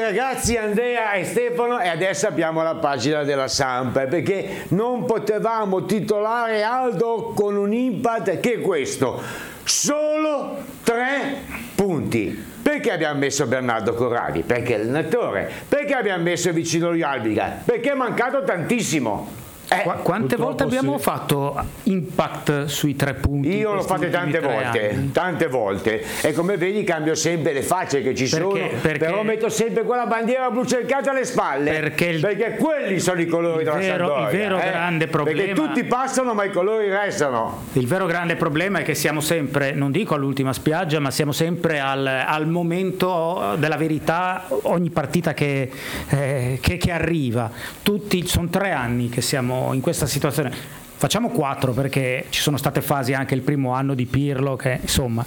ragazzi, Andrea e Stefano, e adesso abbiamo la pagina della Samp, perché non potevamo titolare Aldo con un impact che è questo, solo 3 punti. Perché abbiamo messo Bernardo Corradi? Perché è allenatore. Perché abbiamo messo vicino gli Albiga? Perché è mancato tantissimo. Quante volte abbiamo fatto impact sui 3 punti? Io l'ho fatte tante volte, e come vedi cambio sempre le facce che ci sono, però metto sempre quella bandiera blu cercata alle spalle, perché quelli sono i colori della Sampdoria. Il vero grande problema, perché tutti passano ma i colori restano. Il vero grande problema è che siamo sempre, non dico all'ultima spiaggia, ma siamo sempre al momento della verità ogni partita che arriva. Sono 3 anni che siamo in questa situazione, facciamo 4 perché ci sono state fasi anche il primo anno di Pirlo che insomma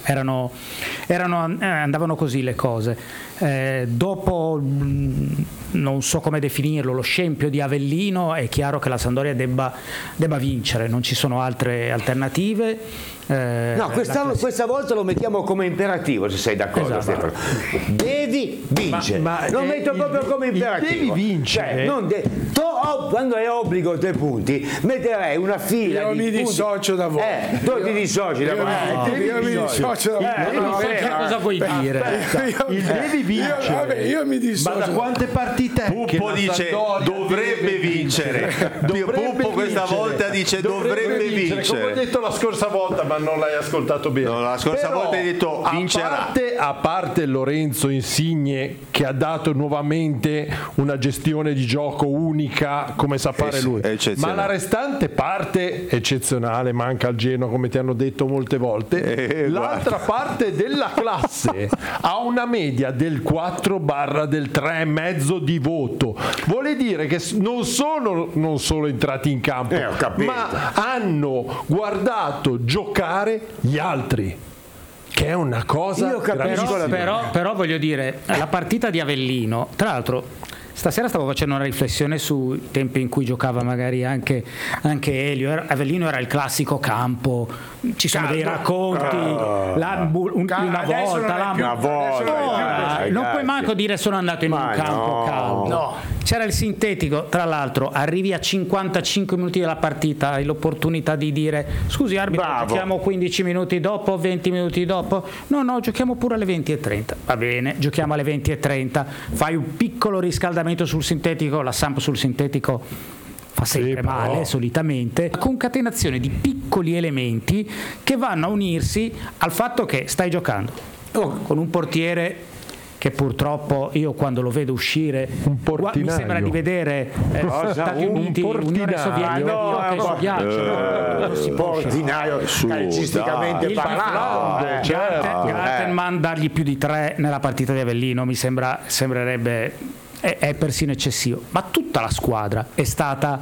andavano così le cose. Dopo non so come definirlo, lo scempio di Avellino, è chiaro che la Sampdoria debba vincere, non ci sono altre alternative. No, questa volta lo mettiamo come imperativo, se sei d'accordo, esatto. Stefano. Devi vincere, lo metto proprio come imperativo. Devi vincere. Quando è obbligo 3 punti, metterei una fila io di mi punti. dissocio da voi. Tu ti dissoci da voi. Io mi dissocio da voi. Non so che cosa vuoi dire. Devi vincere. Io mi dissocio. Ma da quante partite Puppo dice dovrebbe vincere. Puppo questa volta dice dovrebbe vincere. Come ho detto la scorsa volta, ma non l'hai ascoltato bene. No, la scorsa volta hai detto vincerà. A parte Lorenzo Insigne, che ha dato nuovamente una gestione di gioco unica come sa fare lui, ma la restante parte eccezionale, manca al Genoa come ti hanno detto molte volte, l'altra parte della classe ha una media del 4 barra del 3,5 di voto. Vuole dire che non sono entrati in campo, ma hanno guardato giocare gli altri, che è una cosa però voglio dire, la partita di Avellino, tra l'altro stasera stavo facendo una riflessione sui tempi in cui giocava magari anche Elio. Avellino era il classico campo, ci sono dei racconti, una volta non puoi manco dire sono andato in un campo caldo. C'era il sintetico, tra l'altro arrivi a 55 minuti della partita, hai l'opportunità di dire scusi arbitro, giochiamo 15 minuti dopo, 20 minuti dopo, no giochiamo pure alle 20:30, va bene, giochiamo alle 20:30, fai un piccolo riscaldamento sul sintetico, la Samp sul sintetico fa sempre male solitamente, concatenazione di piccoli elementi che vanno a unirsi al fatto che stai giocando con un portiere che purtroppo io quando lo vedo uscire mi sembra di vedere Stati Uniti, Unione Sovietica non si può portinaio calcisticamente parlando. Gartenman dargli più di 3 nella partita di Avellino mi sembrerebbe è persino eccessivo, ma tutta la squadra è stata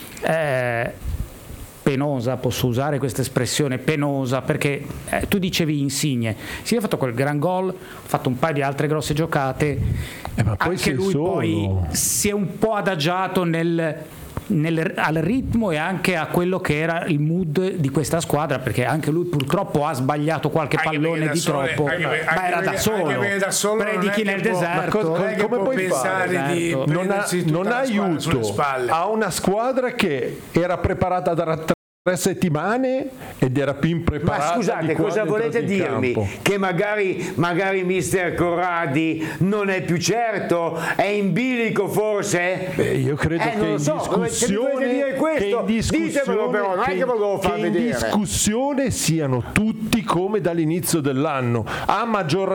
penosa, posso usare questa espressione, penosa, perché tu dicevi Insigne si è fatto quel gran gol, ha fatto un paio di altre grosse giocate, ma poi anche lui poi si è un po' adagiato al ritmo e anche a quello che era il mood di questa squadra, perché anche lui purtroppo ha sbagliato qualche pallone di troppo, ma era da solo, predichi nel deserto, come puoi pensare fare? di non ha aiuto a una squadra che era preparata da 3 settimane ed era più impreparata. Ma scusate, cosa volete dirmi? Che magari mister Corradi non è più certo? È in bilico forse? Io credo che in discussione siano tutti come dall'inizio dell'anno, a maggior